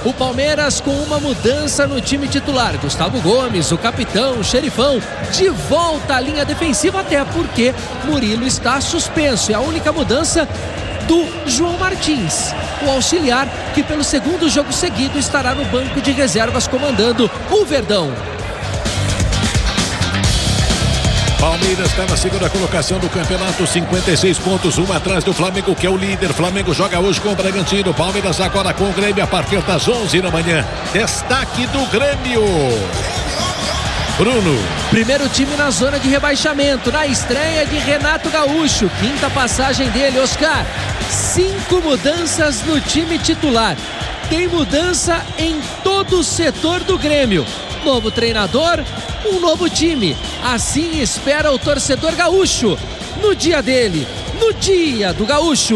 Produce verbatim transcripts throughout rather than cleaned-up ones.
O Palmeiras com uma mudança no time titular. Gustavo Gomes, o capitão, o xerifão, de volta à linha defensiva, até porque Murilo está suspenso. É a única mudança do João Martins, o auxiliar que pelo segundo jogo seguido estará no banco de reservas comandando o Verdão. Palmeiras está na segunda colocação do campeonato, cinquenta e seis pontos, um atrás do Flamengo, que é o líder. Flamengo joga hoje com o Bragantino. Palmeiras agora com o Grêmio a partir das onze da manhã. Destaque do Grêmio. Bruno. Primeiro time na zona de rebaixamento, na estreia de Renato Gaúcho. Quinta passagem dele, Oscar. Cinco mudanças no time titular. Tem mudança em todo o setor do Grêmio. Novo treinador, um novo time. Assim espera o torcedor gaúcho no dia dele, no dia do gaúcho.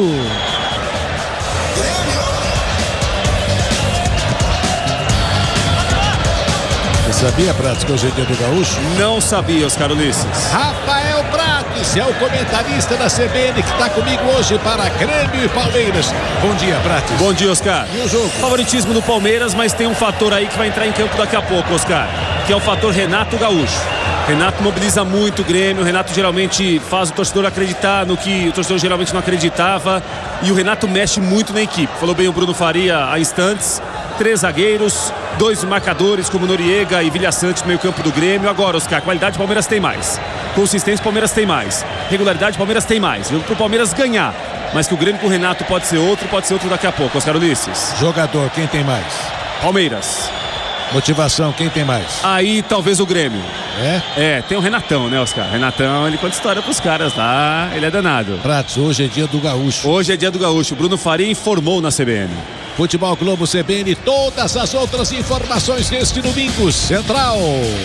Você sabia, Prates, que hoje é dia do gaúcho? Não sabia, Oscar Ulisses. Rafael Prates é o comentarista da C B N que está comigo hoje para Grêmio e Palmeiras. Bom dia, Prates. Bom dia, Oscar. E o jogo? Favoritismo do Palmeiras, mas tem um fator aí que vai entrar em campo daqui a pouco, Oscar, que é o fator Renato Gaúcho. Renato mobiliza muito o Grêmio, o Renato geralmente faz o torcedor acreditar no que o torcedor geralmente não acreditava, e o Renato mexe muito na equipe. Falou bem o Bruno Faria há instantes. Três zagueiros, dois marcadores como Noriega e Vilha Santos no meio campo do Grêmio. Agora, Oscar, qualidade, Palmeiras tem mais. Consistência, Palmeiras tem mais. Regularidade, Palmeiras tem mais. Jogo pro Palmeiras ganhar. Mas que o Grêmio com o Renato pode ser outro, pode ser outro daqui a pouco, Oscar Ulisses. Jogador, quem tem mais? Palmeiras. Motivação, quem tem mais? Aí talvez o Grêmio. É? É, tem o Renatão, né, Oscar? Renatão, ele conta história pros caras lá, ele é danado. Prates, hoje é dia do gaúcho. Hoje é dia do gaúcho. O Bruno Faria informou na C B N. Futebol Globo C B N, todas as outras informações neste domingo. Central.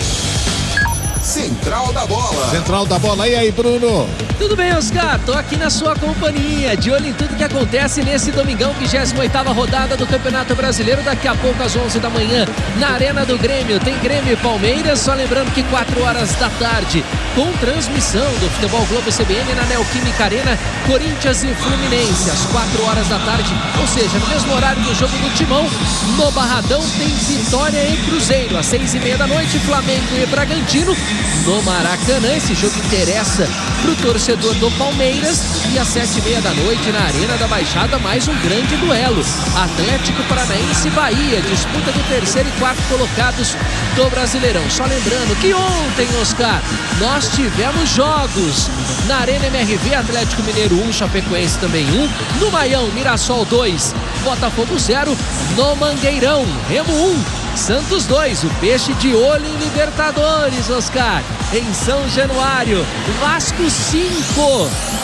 Central da Bola. Central da Bola. E aí, Bruno? Tudo bem, Oscar? Tô aqui na sua companhia, de olho em tudo que acontece nesse domingão, vigésima oitava rodada do Campeonato Brasileiro. Daqui a pouco, às onze da manhã, na Arena do Grêmio, tem Grêmio e Palmeiras. Só lembrando que quatro horas da tarde, com transmissão do Futebol Globo C B N na Neoquímica Arena, Corinthians e Fluminense, às quatro horas da tarde, ou seja, no mesmo horário do jogo do Timão. No Barradão tem Vitória e Cruzeiro, às seis e meia da noite, Flamengo e Bragantino no Maracanã. Esse jogo interessa pro torcedor do Palmeiras. E às sete e meia da noite, na Arena da Baixada, mais um grande duelo. Atlético Paranaense e Bahia, disputa do terceiro e quarto colocados do Brasileirão. Só lembrando que ontem, Oscar, nós tivemos jogos na Arena M R V, Atlético Mineiro um, Chapecoense também um. No Maião, Mirassol dois, Botafogo zero. No Mangueirão, Remo um, Santos dois. O Peixe de olho em Libertadores, Oscar, em São Januário. Vasco cinco,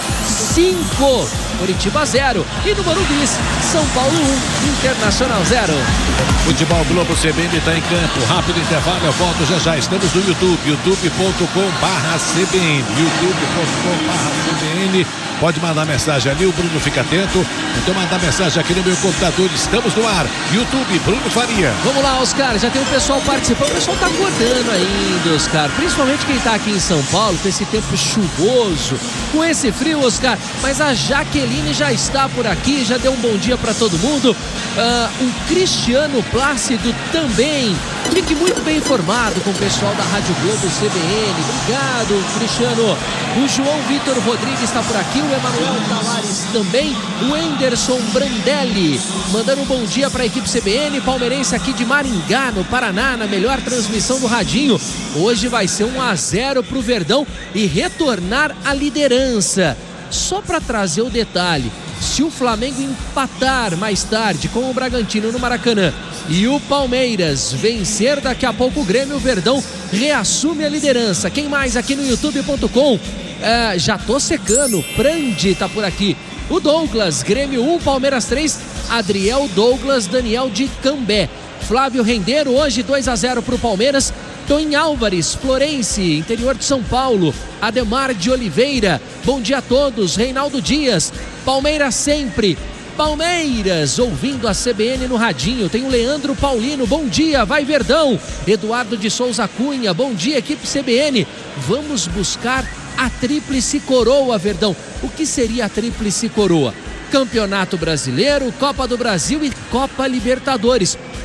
cinco, Curitiba zero. E no Morumbi, São Paulo um, Internacional zero. Futebol Globo C B N está em campo. Rápido intervalo, eu volto já já. Estamos no YouTube, youtube ponto com barra C B N, youtube ponto com barra C B N. Pode mandar mensagem ali, o Bruno fica atento. Então mandar mensagem aqui no meu computador. Estamos no ar, YouTube, Bruno Faria. Vamos lá, Oscar, já tem o pessoal participando. O pessoal tá acordando ainda, Oscar. Principalmente quem tá aqui em São Paulo, com esse tempo chuvoso, com esse frio, Oscar. Mas a Jaqueline já está por aqui, já deu um bom dia para todo mundo. Uh, o Cristiano Plácido também. Fique muito bem informado com o pessoal da Rádio Globo C B N. Obrigado, Cristiano. O João Vitor Rodrigues está por aqui, o Emanuel Tavares também, o Enderson Brandelli mandando um bom dia para a equipe C B N. Palmeirense aqui de Maringá, no Paraná, na melhor transmissão do radinho. Hoje vai ser um a zero para o Verdão e retornar à liderança. Só para trazer o detalhe, se o Flamengo empatar mais tarde com o Bragantino no Maracanã e o Palmeiras vencer daqui a pouco o Grêmio, o Verdão reassume a liderança. Quem mais aqui no youtube ponto com? É, já tô secando, Prandi tá por aqui. O Douglas, Grêmio um, Palmeiras três, Adriel Douglas, Daniel de Cambé. Flávio Rendeiro, hoje dois a zero pro Palmeiras. Toim Álvares, Florense, interior de São Paulo. Ademar de Oliveira, bom dia a todos. Reinaldo Dias, Palmeiras sempre. Palmeiras, ouvindo a C B N no radinho. Tem o Leandro Paulino, bom dia, vai Verdão. Eduardo de Souza Cunha, bom dia, equipe C B N. Vamos buscar a tríplice coroa, Verdão. O que seria a tríplice coroa? Campeonato Brasileiro, Copa do Brasil e Copa Libertadores.